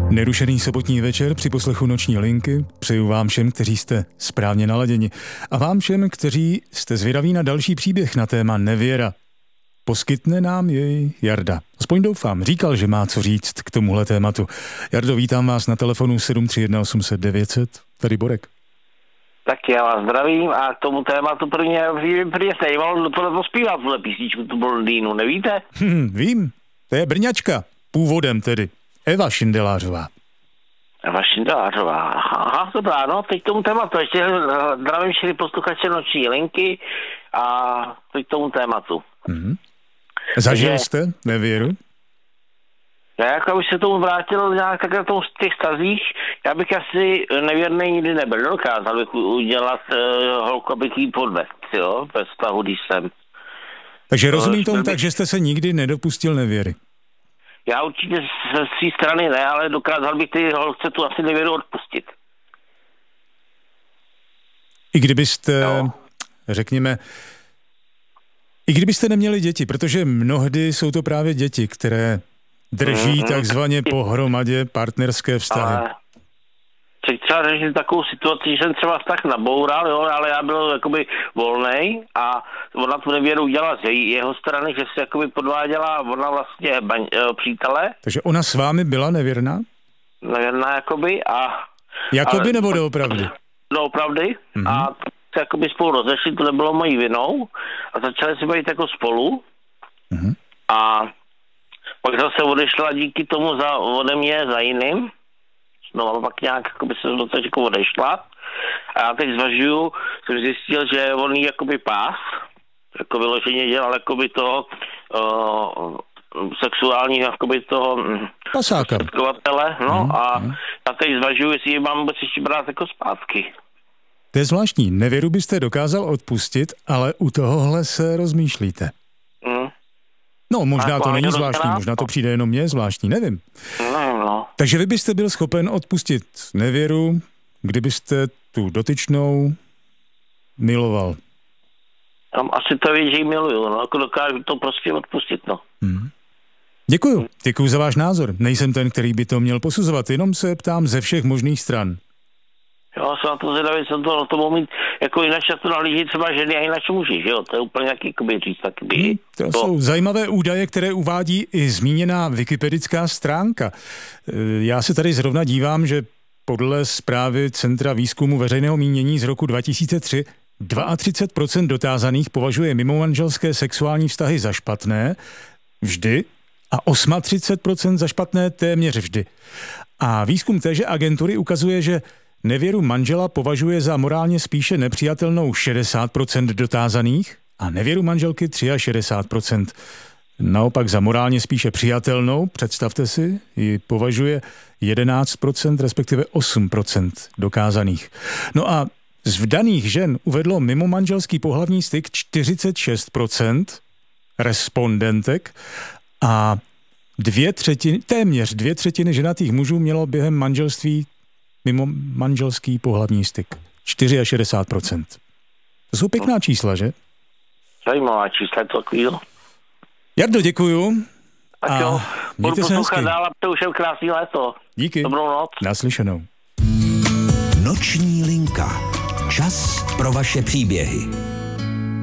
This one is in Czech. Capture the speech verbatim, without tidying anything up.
Nerušený sobotní večer při poslechu Noční linky přeju vám všem, kteří jste správně naladěni, a vám všem, kteří jste zvědaví na další příběh na téma nevěra. Poskytne nám jej Jarda. Aspoň doufám, říkal, že má co říct k tomuhle tématu. Jardo, vítám vás na telefonu sedm tři jedna osm set devět set. Tady Borek. Tak já vás zdravím a k tomu tématu prvně prvně zajímalo, kdo tohle zpívá, tuhle písničku, tu blondýnu, nevíte? Hm, vím, to je Brňačka, původem tedy. Eva Šindelářová. Eva Šindelářová, aha, dobrá, no, teď k tomu tématu, ještě zdravím všechny posluchače Noční linky a teď k tomu tématu. Mm-hmm. Zažil Takže, jste nevěru? Já jako bych se tomu vrátil nějak tak na tom v těch stazích, já bych asi nevěrný nikdy nebyl, nedokázal bych udělat uh, holku, abych jí podvedl, jo, ve vztahu, když jsem. Takže rozumím tomu tak, že jste se nikdy nedopustil nevěry? Já určitě ze své strany ne, ale dokázal bych ty holce tu asi nevěru odpustit. I kdybyste, no. řekněme, i kdybyste neměli děti, protože mnohdy jsou to právě děti, které drží mm-hmm. takzvaně pohromadě partnerské vztahy. Ale třeba řešit takovou situaci, že jsem třeba vztah naboural, jo, ale já byl jakoby volnej a ona tu nevěru udělala z jeho strany, že se jakoby podváděla ona vlastně baň, přítele. Takže ona s vámi byla nevěrná? Nevěrná jakoby a... Jakoby ale, nebo doopravdy? Doopravdy mm-hmm. a se jakoby spolu rozešli, to nebylo mojí vinou a začali se bavit jako spolu mm-hmm. a pak zase odešla díky tomu za, ode mě za jiným. No a pak nějak jakoby se do toho jako odešla. A já teď zvažuju, jsem zjistil, že on jí jakoby pás, jako vyloženě dělal jakoby toho uh, sexuálního jakoby toho pasáka. No mm, a mm. já teď zvažuju, jestli ji mám vůbec ještě brát jako zpátky. To je zvláštní. Nevěru byste dokázal odpustit, ale u tohohle se rozmýšlíte. Mm. No, možná to není zvláštní, možná to přijde jenom mně zvláštní, nevím. No, no. Takže vy byste byl schopen odpustit nevěru, kdybyste tu dotyčnou miloval. Tam asi to ví, že ji miluju, no, jako dokážu to prostě odpustit, no. Hmm. Děkuju, děkuju za váš názor. Nejsem ten, který by to měl posuzovat, jenom se ptám ze všech možných stran. Jo, jsem na to zvědavý, jsem to, to mohl mít jako jinak často nahlíží třeba ženy a jinak muži, že jo? To je úplně nějaký, jakoby říct, taky. Hmm, to, to jsou zajímavé údaje, které uvádí i zmíněná wikipedická stránka. Já se tady zrovna dívám, že podle zprávy Centra výzkumu veřejného mínění z roku dva tisíce tři třicet dva procent dotázaných považuje mimomanželské sexuální vztahy za špatné vždy a třicet osm procent za špatné téměř vždy. A výzkum téže agentury ukazuje, že nevěru manžela považuje za morálně spíše nepřijatelnou šedesát procent dotázaných a nevěru manželky šedesát tři procent. Naopak za morálně spíše přijatelnou, představte si, ji považuje jedenáct procent, respektive osm procent dokázaných. No a z vdaných žen uvedlo mimo manželský pohlavní styk čtyřicet šest procent respondentek a dvě třetiny, téměř dvě třetiny ženatých mužů mělo během manželství mimo manželský pohlavní styk. šedesát čtyři procent. To jsou pěkná čísla, že? Zajímavá čísla, to takovýho. Jardo, děkuju. Tak jo, budu poslouchat dál a to už je krásný léto. Díky. Dobrou noc. Naslyšenou. Noční linka. Čas pro vaše příběhy.